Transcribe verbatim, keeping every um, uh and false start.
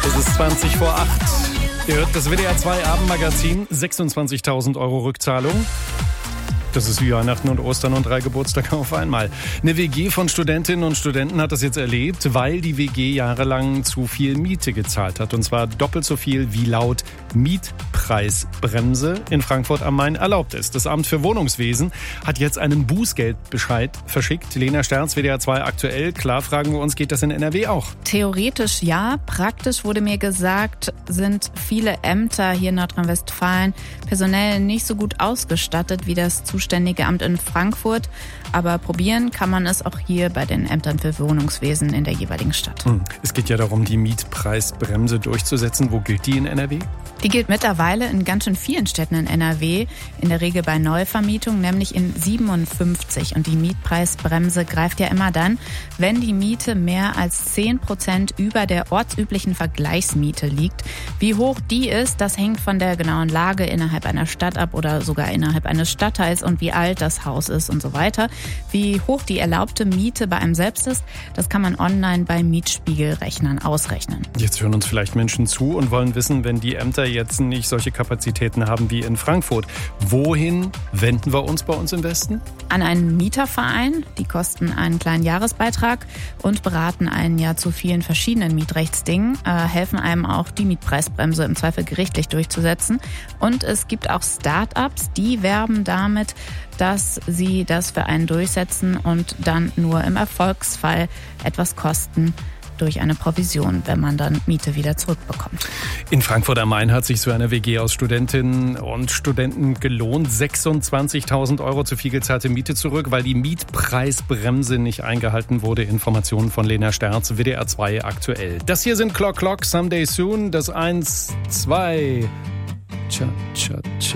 Es ist zwanzig vor acht. Ihr hört das W D R zwei Abendmagazin. sechsundzwanzigtausend Euro Rückzahlung. Das ist wie Weihnachten und Ostern und drei Geburtstage auf einmal. Eine W G von Studentinnen und Studenten hat das jetzt erlebt, weil die W G jahrelang zu viel Miete gezahlt hat. Und zwar doppelt so viel, wie laut Mietpreisbremse in Frankfurt am Main erlaubt ist. Das Amt für Wohnungswesen hat jetzt einen Bußgeldbescheid verschickt. Lena Sterz, W D R zwei aktuell. Klar, fragen wir uns, geht das in N R W auch? Theoretisch ja. Praktisch wurde mir gesagt, sind viele Ämter hier in Nordrhein-Westfalen personell nicht so gut ausgestattet wie das zuständige Amt in Frankfurt. Aber probieren kann man es auch hier bei den Ämtern für Wohnungswesen in der jeweiligen Stadt. Es geht ja darum, die Mietpreisbremse durchzusetzen. Wo gilt die in N R W? Die gilt mittlerweile in ganz schön vielen Städten in N R W, in der Regel bei Neuvermietung, nämlich in siebenundfünfzig. Und die Mietpreisbremse greift ja immer dann, wenn die Miete mehr als zehn Prozent über der ortsüblichen Vergleichsmiete liegt. Wie hoch die ist, das hängt von der genauen Lage innerhalb einer Stadt ab oder sogar innerhalb eines Stadtteils und wie alt das Haus ist und so weiter. Wie hoch die erlaubte Miete bei einem selbst ist, das kann man online bei Mietspiegelrechnern ausrechnen. Jetzt hören uns vielleicht Menschen zu und wollen wissen, wenn die Ämter jetzt nicht solche Kapazitäten haben wie in Frankfurt. Wohin wenden wir uns bei uns im Westen? An einen Mieterverein. Die kosten einen kleinen Jahresbeitrag und beraten einen ja zu vielen verschiedenen Mietrechtsdingen, äh, helfen einem auch, die Mietpreisbremse im Zweifel gerichtlich durchzusetzen. Und es gibt auch Start-ups, die werben damit, dass sie das für einen durchsetzen und dann nur im Erfolgsfall etwas kosten durch eine Provision, wenn man dann Miete wieder zurückbekommt. In Frankfurt am Main hat sich so eine W G aus Studentinnen und Studenten gelohnt. sechsundzwanzigtausend Euro zu viel gezahlte Miete zurück, weil die Mietpreisbremse nicht eingehalten wurde. Informationen von Lena Sterz, W D R zwei aktuell. Das hier sind Clock Clock, Someday Soon, das eins, zwei. Cha, cha, cha.